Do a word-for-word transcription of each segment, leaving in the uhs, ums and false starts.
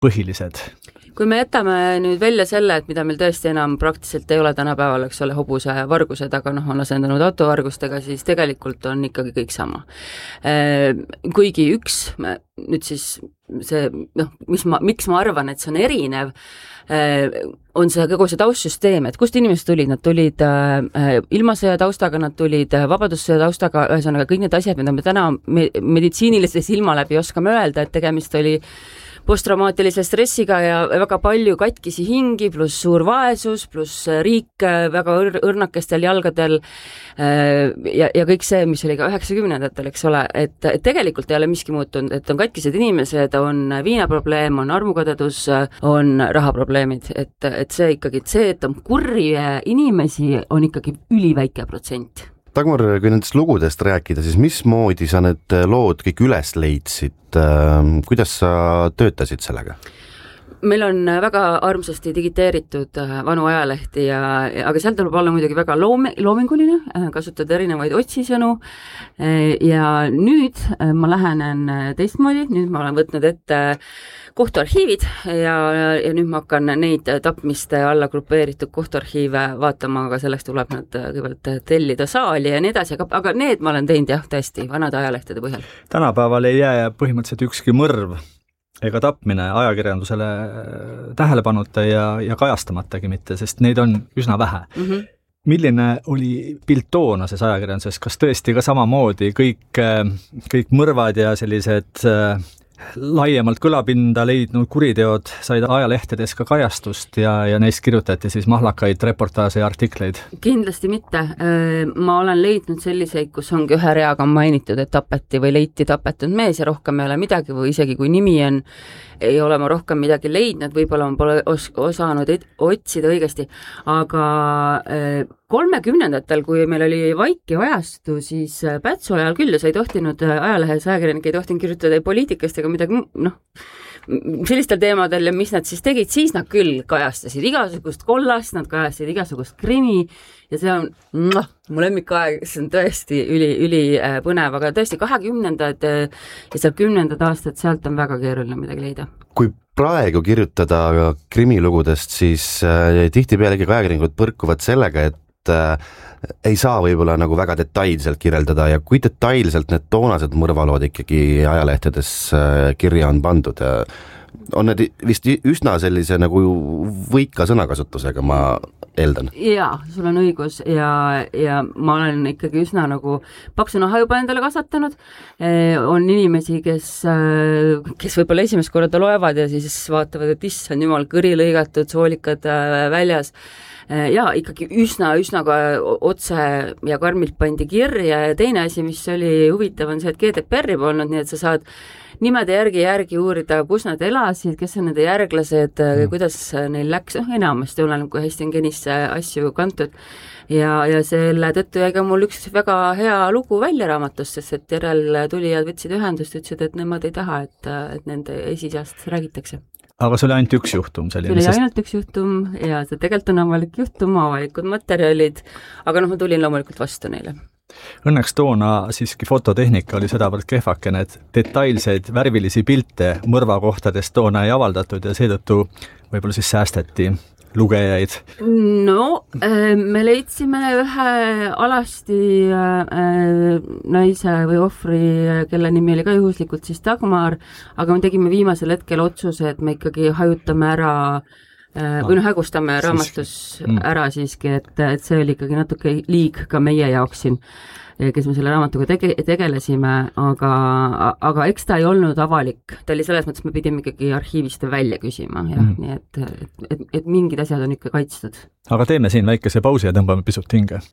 põhilised? Kui me jätame nüüd välja selle, et mida meil tõesti enam praktiliselt ei ole tänapäeval, eks ole, hobuse vargused, aga noh, on asendanud autovargustega, siis tegelikult on ikkagi kõik sama. Kuigi üks, nüüd siis see, noh, mis ma, miks ma arvan, et see on erinev, on see kogu see taustsüsteem, et kust inimesed tulid, nad tulid ilmasõja taustaga, nad tulid vabadussõja taustaga, ühesõnaga kõik need asjad, mida me täna meditsiinilise silma läbi oskame öelda, et tegemist oli posttraumaatilise stressiga ja väga palju katkisi hingi, pluss suur vaesus, pluss riik väga õr õrnakestel jalgadel ja, ja kõik see, mis oli ka üheksakümnendatel, eks ole, et, et tegelikult ei ole miski muutunud, et on katkised inimesed, on viinaprobleem, on armukadedus, on rahaprobleemid, et, et see ikkagi, see, et on kurje inimesi, on ikkagi üliväike protsent. Dagmar, kui nendest lugudest rääkida, siis mismoodi sa need lood kõik üles leidsid? Kuidas sa töötasid sellega? Meil on väga armsasti digiteeritud vanu ajalehti, ja, aga seal tuleb olla muidugi väga loome, loominguline, kasutada erinevaid otsisõnu ja nüüd ma lähenen teistmoodi, nüüd ma olen võtnud ette kohtuarhiivid ja, ja nüüd ma hakkan neid tapmiste alla grupeeritud kohtuarhiive vaatama, aga selleks tuleb nad kõigepealt tellida saali ja nii edasi, aga, aga need ma olen teinud jah, tõesti, vanade ajalehtede põhjal. Tänapäeval ei jää põhimõtteliselt ükski mõrv ega tapmine ajakirjandusele tähelepanuta ja, ja kajastamatagi mitte, sest neid on üsna vähe. Mm -hmm. Milline oli pilt toonases ajakirjanduses? Kas tõesti ka samamoodi kõik, kõik mõrvad ja sellised laiemalt kõlapinda leidnud kuriteod said ajalehtedes ka kajastust ja, ja neist kirjutati siis mahlakaid reportaaže ja artikleid? Kindlasti mitte. Ma olen leidnud selliseid, kus ongi ühe reaga mainitud, et tapeti või leiti tapetud mees ja rohkem ei ole midagi või isegi kui nimi on, ei ole ma rohkem midagi leidnud, võib-olla ma pole os osanud otsida õigesti, aga kolmekümnendatel, kui meil oli vaiki ajastu, siis Pätsu ajal küll sai tohtinud ajalehes, ajakirjanik ei tohtinud kirjutada poliitikast ega midagi, noh, sellistel teemadel ja mis nad siis tegid, siis nad küll kajastasid igasugust kollast, nad kajastasid igasugust krimi ja see on noh, mu lemmikaeg, see on tõesti üli, üli põnev, aga tõesti kahekümnendad ja seal kümnendad aastad, sealt on väga keeruline midagi leida. Kui praegu kirjutada krimilugudest, siis tihtipealegi ajakirjanikud põrkuvad sellega, et äh, ei saa võib-olla nagu väga detailselt kirjeldada ja kui detailselt need toonased mõrvalood ikkagi ajalehtedes äh, kirja on pandud. On need vist üsna sellise nagu võika sõnakasutusega, ma eeldan. Jaa, sul on õigus ja, ja ma olen ikkagi üsna nagu paksu naha juba endale kasvatanud. E, on inimesi, kes, kes võib-olla esimest korda loevad ja siis vaatavad, et issand jumal, kõri lõigatud, soolikad väljas. Ja ikkagi üsna, üsna ka otse ja karmilt pandi kirja ja teine asi, mis oli huvitav, on see, et G D P R-i polnud, nii et sa saad nimede järgi järgi uurida, kus nad elasid, kes on nende järglased, mm. kuidas neil läks, noh, enamasti olen, kui hästi on genisse asju kantud ja, ja selle tõttu jäi ka mul üks väga hea lugu välja raamatust, sest et järel tulijad võtsid ühendust, ütlesid, et nemad ei taha, et, et nende esisast räägitakse. Aga see oli ainult üks juhtum selline? See oli ainult üks juhtum ja see tegelikult on avalik juhtum, avalikud materjalid, aga noh, ma tulin loomulikult vastu neile. Õnneks toona siiski fototehnika oli sedavõrd kehvakene, et detailseid värvilisi pilte mõrvakohtadest toona ei avaldatud ja seetõttu võib-olla siis säästeti lugejaid? No, me leidsime ühe alasti naise või ohvri, kelle nimi oli ka juhuslikult siis Dagmar, aga me tegime viimasel hetkel otsuse, et me ikkagi hajutame ära või noh, hägustame raamatus ära siiski, et, et see oli ikkagi natuke liig ka meie jaoks siin, kes me selle raamatuga tege, tegelesime, aga, aga eks ta ei olnud avalik. Ta oli selles mõttes, me pidime ikkagi arhiivist välja küsima, jah, mm. nii et, et, et, et mingid asjad on ikka kaitstud. Aga teeme siin väikese pausi ja tõmbame pisut hinge.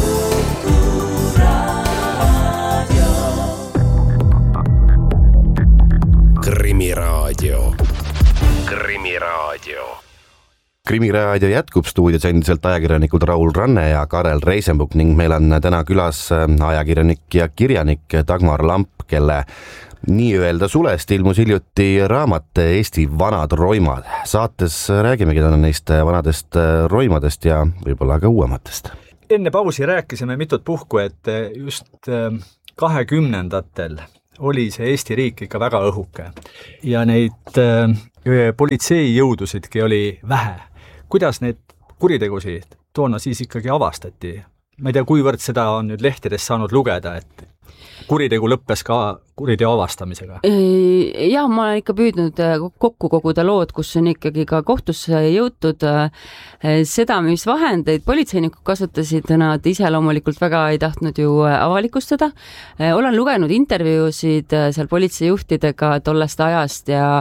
Krimiraadio. Krimiraadio. Krimiraadio jätkub stuudios endiselt ajakirjanikud Raul Ranne ja Karel Reisenbuk ning meil on täna külas ajakirjanik ja kirjanik Dagmar Lamp, kelle nii-öelda sulest ilmus hiljuti raamat Eesti vanad roimad. Saates räägimegi täna neist vanadest roimadest ja võib-olla ka uuematest. Enne pausi rääkisime mitut puhku, et just kahekümnendatel oli see Eesti riik ikka väga õhuke ja neid politseijõudusidki oli vähe. Kuidas neid kuritegusid toona siis ikkagi avastati? Ma ei tea, kuivõrd seda on nüüd lehtedest saanud lugeda, et kuritegu lõppes ka kuriteo avastamisega? Jah, ma olen ikka püüdnud kokku koguda lood, kus on ikkagi ka kohtusse jõutud seda, mis vahendeid politseinikud kasutasid, nad ise loomulikult väga ei tahtnud ju avalikustada. Olen lugenud intervjuusid seal politseijuhtidega tollest ajast ja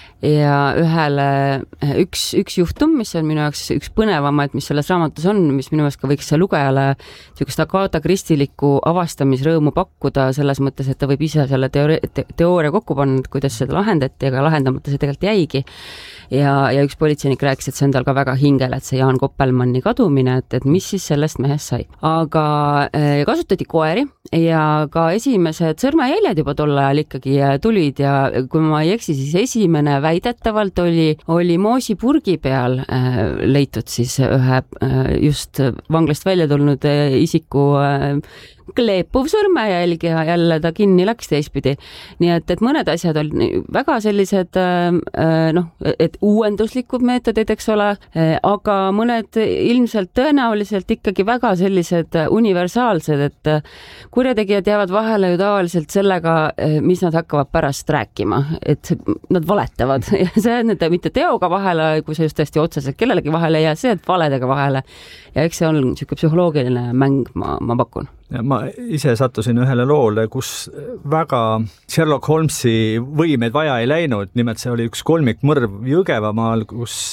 ja ühele üks, üks juhtum, mis on minu jaoks üks põnevamaid, mis selles raamatus on, mis minu jaoks ka võiks lugejale niisugust Agatha Christie'likku avastamisrõõmu pakkuda selles mõttes, et ta võib ise selle teoori, te, teooria kokku panna, kuidas seda lahendati, aga lahendamata see tegelikult jäigi. Ja, ja üks politseinik rääkis, et see on tal ka väga hingel, et see Jaan Koppelmanni kadumine, et, et mis siis sellest mehest sai. Aga eh, kasutati koeri ja ka esimesed sõrmejäljed juba tol ajal ikkagi tulid ja kui ma ei eksi, siis esimene väidetavalt oli, oli moosipurgi peal äh, leitud siis ühe äh, just vanglast välja tulnud äh, isiku äh, kleepuv sõrmejälg ja jälle ta kinni läks teistpidi. Nii et, et mõned asjad on väga sellised äh, noh, et uuenduslikud meetodid, eks ole, äh, aga mõned ilmselt tõenäoliselt ikkagi väga sellised universaalsed, et kurjategijad jäävad vahele ju tavaliselt sellega, mis nad hakkavad pärast rääkima, et nad valetavad ja see on nende mitte teoga vahele, kui see just tõesti otseselt kellelegi vahele ei jää, see, et valedega vahele. Ja eks see on niisugune psühholoogiline mäng, ma, ma pakun. Ja ma ise sattusin ühele loole, kus väga Sherlock Holmesi võimeid vaja ei läinud, nimelt see oli üks kolmikmõrv Jõgevamaal, kus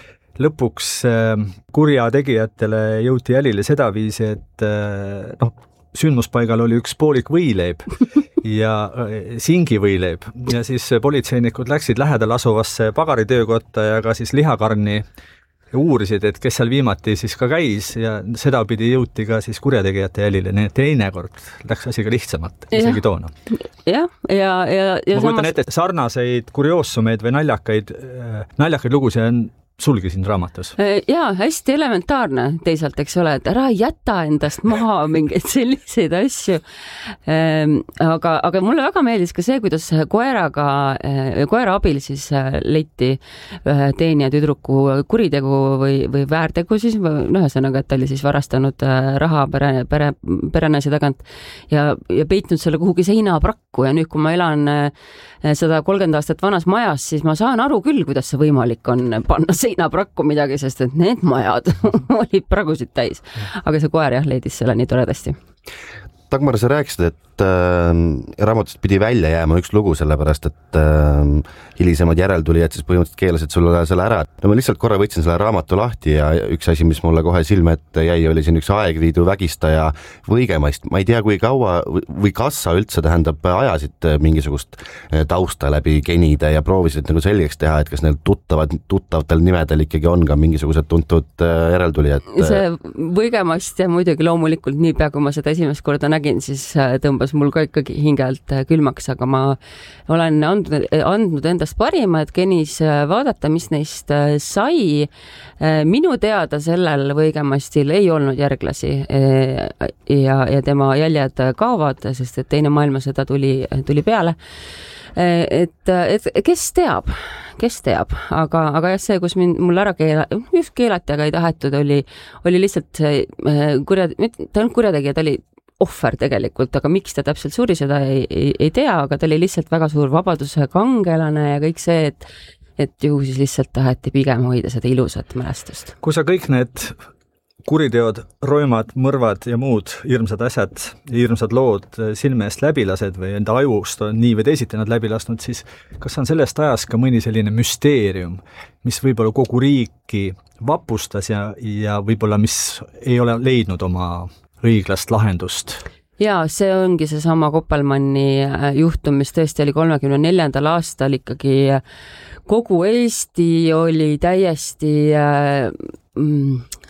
lõpuks kurjategijatele jõuti jälile sedaviisi, et noh, sündmuspaigal oli üks poolik võileib ja singi võileib ja siis politseinikud läksid lähedal asuvasse pagaritöökotta ja ka siis lihakarni ja uurisid, et kes seal viimati siis ka käis ja seda pidi jõuti ka siis kurjategijate jälile, nii et teinekord läks asi ka lihtsamalt, isegi toona. Jah, ja, ja, ja ma kujutan ette, sarnaseid kurioosumeid või naljakaid, naljakaid lugusid on sulgi siin raamatus. Jaa, hästi elementaarne teisalt, eks ole, et ära jäta endast maha mingeid selliseid asju. Aga, aga mulle väga meeldis ka see, kuidas koeraga, koera abil siis leiti teenija tüdruku kuritegu või, või väärtegu siis, noh, ühesõnaga, et ta oli siis varastanud raha pere, pere, perenäise tagant ja, ja peitnud selle kuhugi seinaprakku ja nüüd, kui ma elan sada kolmkümmend aastat vanas majas, siis ma saan aru küll, kuidas see võimalik on panna seinaprakku midagi, sest et need majad olid pragusid täis. Aga see koer jah, leidis selle nii toredasti. Dagmar, sa rääkisid, et äh, raamatust pidi välja jääma üks lugu, sellepärast et äh, hilisemad järeltulijad siis põhimõtteliselt keelasid sulle selle ära. No ma lihtsalt korra võtsin selle raamatu lahti ja üks asi, mis mulle kohe silme ette jäi, oli siin üks Aegviidu vägistaja Võigemast. Ma ei tea, kui kaua või kas sa üldse tähendab ajasid mingisugust tausta läbi genide ja proovisid nagu selgeks teha, et kas neil tuttavad, tuttavatel nimedel ikkagi on ka mingisugused tuntud järeltulijad. See Võigemast ja muidugi loomulikult niipea, kui ma seda esimest korda nägin, siis tõmbas mul ka ikkagi hingelt külmaks, aga ma olen andnud, andnud endast parima, et genis vaadata, mis neist sai. Minu teada sellel Võigemastil ei olnud järglasi ja, ja tema jäljed kaovad, sest et teine maailmasõda tuli, tuli peale. Et, et kes teab, kes teab, aga, aga jah, see, kus mind, mul ära keela, just keelati, aga ei tahetud, oli, oli lihtsalt kurja, ta on kurjategija, ta oli ohver tegelikult, aga miks ta täpselt suri, seda ei, ei, ei tea, aga ta oli lihtsalt väga suur vabaduse kangelane ja kõik see, et, et ju siis lihtsalt taheti pigem hoida seda ilusat mälestust. Kui sa kõik need kuriteod, roimad, mõrvad ja muud hirmsad asjad, hirmsad lood silme eest läbi lased või enda ajust on nii või teisiti nad läbi lasnud, siis kas on sellest ajast ka mõni selline müsteerium, mis võib-olla kogu riiki vapustas ja, ja võib-olla mis ei ole leidnud oma õiglast lahendust? Jaa, see ongi see sama Koppelmanni juhtum, mis tõesti oli kolmekümne neljandal aastal ikkagi kogu Eesti oli täiesti mm,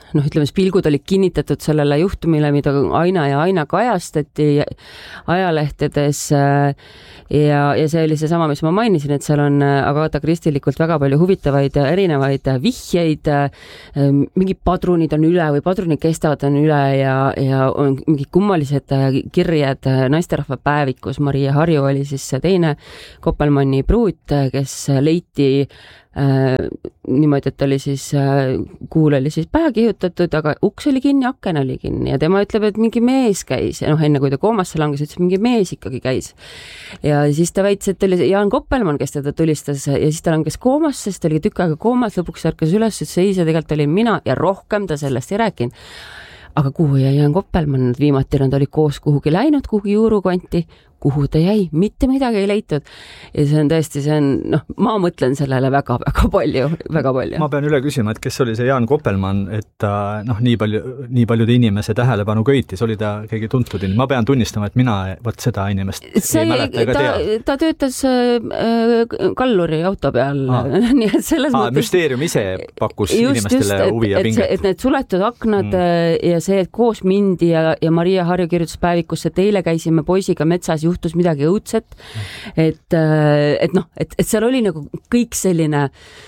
noh, ütleme, pilgud olid kinnitatud sellele juhtumile, mida aina ja aina kajastati ajalehtedes ja, ja see oli seesama, mis ma mainisin, et seal on Agatha Christilikult väga palju huvitavaid erinevaid vihjeid, mingid padrunid on üle või padrunid kestavad on üle ja, ja on mingid kummalised kirjed naisterahva päevikus. Maria Harju oli siis see teine Koppelmanni pruut, kes leiti äh, niimoodi, et oli siis äh, kuul oli siis pähe kihutatud, aga uks oli kinni, aken oli kinni ja tema ütleb, et mingi mees käis ja noh, enne kui ta koomasse langes, ütles, mingi mees ikkagi käis. Ja siis ta väitis, et oli Jaan Koppelmann, kes teda tulistas ja siis ta langes koomasse, sest ta oli tükk aega koomas, lõpuks ärkas üles, et see ise tegelikult oli mina ja rohkem ta sellest ei rääkinud. Aga kuhu jäi Jaan Koppelmann? Viimati nad olid koos kuhugi läinud, kuhugi juurukonti, kuhu ta jäi, mitte midagi ei leitud. Ja see on tõesti, see on, noh, ma mõtlen sellele väga, väga palju, väga palju. Ma pean üle küsima, et kes oli see Jaan Koppelmann, et ta, noh, nii palju, nii paljude inimese tähelepanu köitis, oli ta keegi tuntud inimene? Ma pean tunnistama, et mina võt seda inimest see, ei mäleta ega ta, tea. Ta töötas äh, kalluri auto peal. Nii et selles Aa, mõttes... Müsteerium ise pakkus just, inimestele just, huvi ja pinget. Et need suletud aknad mm. ja see, et koos mindi ja, ja Maria Harju kirjutas päevikusse, et eile käisime poisiga metsas, juhtus midagi õudset, et, et noh, et, et seal oli nagu kõik selline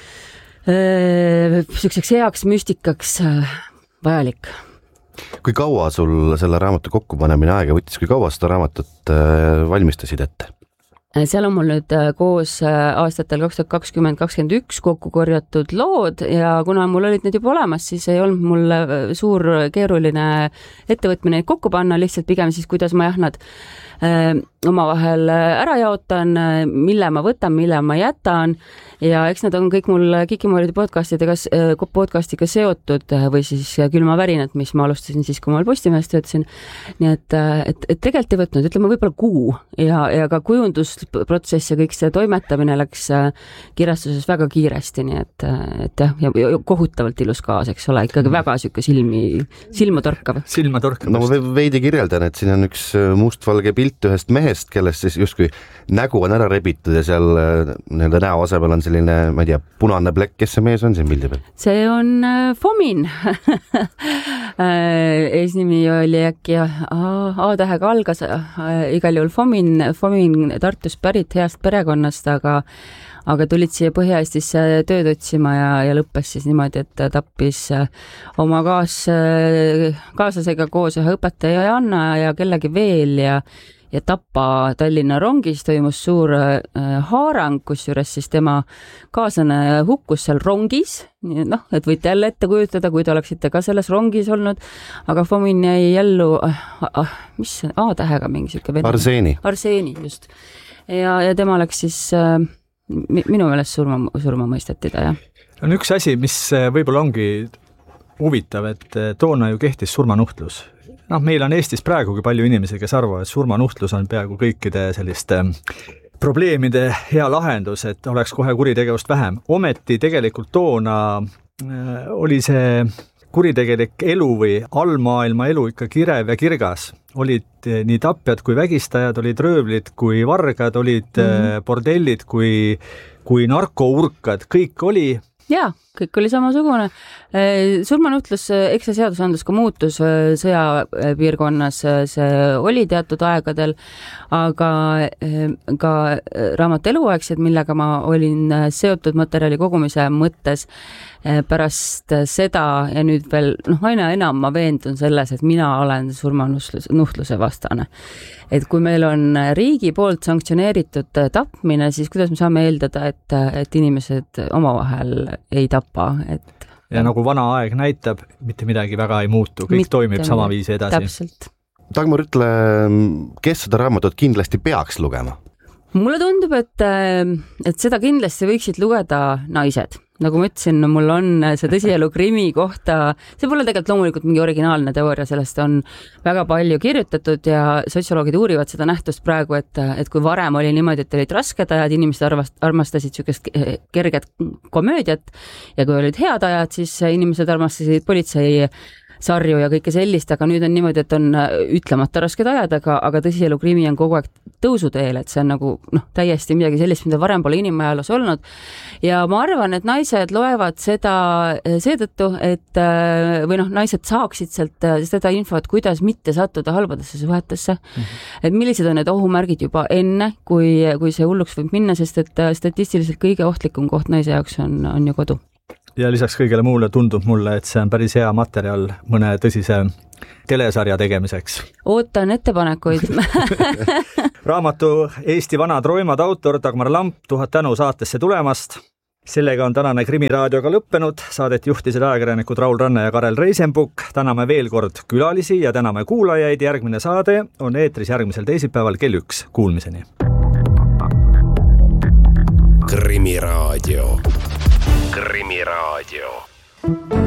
äh, selliseks heaks müstikaks äh, vajalik. Kui kaua sul selle raamatu kokkupanemine aega võttis, kui kaua seda raamatut äh, valmistasid ette? Seal on mul nüüd koos aastatel kaks tuhat kakskümmend kakskümmend üks kokku korjatud lood ja kuna mul olid need juba olemas, siis ei olnud mul suur keeruline ettevõtmine neid kokku panna, lihtsalt pigem siis, kuidas ma jah, nad äh, omavahel ära jaotan, mille ma võtan, mille ma jätan ja eks nad on kõik mul Kikimooride podcastidega, podcastiga seotud või siis Külmavärinad, mis ma alustasin siis, kui ma Postimehes töötasin. Nii et, et, et tegelikult ei võtnud, ütleme võib-olla kuu ja, ja ka kujundusprotsess ja kõik see toimetamine läks kirjastuses väga kiiresti, nii et, et jah, ja kohutavalt ilus kaas, eks ole, ikkagi väga süke silmi, silma torkav. Silma torkav. No ma veidi kirjeldan, et siin on üks mustvalge pilt ühest mehest, kellest siis justkui nägu on ära rebitud ja seal nii-öelda näo asemel on selline, ma ei tea, punane plekk, kes see mees on siin pildi peal? See on äh, Fomin. Eesnimi oli äkki A-tähega algas, äh, igal juhul Fomin, Fomin Tartust pärit heast perekonnast, aga aga tulid siia Põhja-Eestisse tööd otsima ja, ja lõppes siis niimoodi, et tappis oma kaas, kaaslasega koos ühe õpetaja Anna ja kellegi veel ja ja Tapa Tallinna rongis toimus suur äh, haarang, kus juures siis tema kaaslane hukkus seal rongis, noh, et võite jälle ette kujutada, kui te oleksite ka selles rongis olnud, aga Fomin jäi ellu, äh, äh, mis A-tähega mingi siuke vene? Arseeni. Arseeni, just. Ja, ja tema läks siis äh, minu meelest surma, surma mõisteti ta, jah. On üks asi, mis võib-olla ongi huvitav, et toona ju kehtis surmanuhtlus. Noh, meil on Eestis praegugi palju inimesi, kes arvavad, et surmanuhtlus on peaaegu kõikide selliste probleemide hea lahendus, et oleks kohe kuritegevust vähem. Ometi tegelikult toona oli see kuritegelik elu või allmaailma elu ikka kirev ja kirgas. Olid nii tapjad kui vägistajad, olid röövlid kui vargad, olid mm-hmm. bordellid kui, kui narkourkad, kõik oli. Jaa, kõik oli samasugune. Surmanuhtlus, eks see seadusandlus ka muutus sõjapiirkonnas, see oli teatud aegadel, aga ka raamat eluaegsed, millega ma olin seotud materjali kogumise mõttes pärast seda ja nüüd veel, noh, aina enam ma veendun selles, et mina olen surmanuhtluse vastane. Et kui meil on riigi poolt sanktsioneeritud tapmine, siis kuidas me saame eeldada, et, et inimesed omavahel ei tapa, et ja nagu vana aeg näitab, mitte midagi väga ei muutu, kõik mitte toimib sama viisi edasi. Täpselt. Dagmar, ütle, kes seda raamatut kindlasti peaks lugema? Mulle tundub, et, et seda kindlasti võiksid lugeda naised. Nagu ma ütlesin, mul on see tõsielu krimi kohta, see pole tegelikult loomulikult mingi originaalne teooria, sellest on väga palju kirjutatud ja sotsioloogid uurivad seda nähtust praegu, et, et kui varem oli niimoodi, et olid rasked ajad, inimesed arvast, armastasid sükest kerget komöödiat ja kui olid head ajad, siis inimesed armastasid politsei sarju ja kõike sellist, aga nüüd on niimoodi, et on ütlemata rasked ajad, aga, aga tõsielu krimi on kogu aeg tõusuteel, et see on nagu noh, täiesti midagi sellist, mida varem pole inimajaloos olnud. Ja ma arvan, et naised loevad seda seetõttu, et või noh, naised saaksid sealt seda infot, kuidas mitte sattuda halbadesse suhetesse, mm-hmm. et millised on need ohumärgid juba enne, kui, kui see hulluks võib minna, sest et statistiliselt kõige ohtlikum koht naise jaoks on, on ju kodu. Ja lisaks kõigele muule tundub mulle, et see on päris hea materjal mõne tõsise telesarja tegemiseks. Ootan ettepanekuid. Raamatu Eesti vanad roimad autor Dagmar Lamp, tuhat tänu saatesse tulemast. Sellega on tänane Krimiraadioga lõppenud. Saadet juhtisid ajakirjanikud Raul Ranne ja Karel Reisenbuk. Täname veel kord külalisi ja täname kuulajaid. Järgmine saade on eetris järgmisel teisipäeval kell üks. Kuulmiseni. Krimiraadio. Krimiraadio.